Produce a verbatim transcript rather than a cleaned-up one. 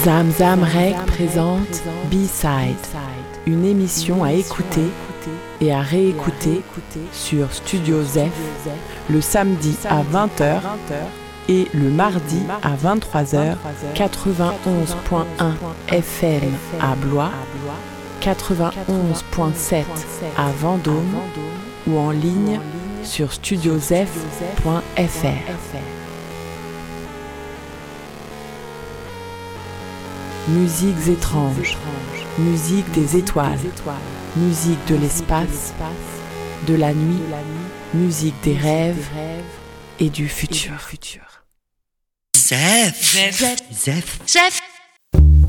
Zam Zam Rec présente B-Side, une émission à écouter et à réécouter sur Studio Zef le samedi à vingt heures et le mardi à vingt-trois heures, quatre-vingt-onze point un F M à Blois, quatre-vingt-onze point sept à Vendôme ou en ligne sur studio zef point f r. Musiques étranges, musique des étoiles, musique de l'espace, de la nuit, musique des rêves et du futur. Zef, Zef, Zef, Zef.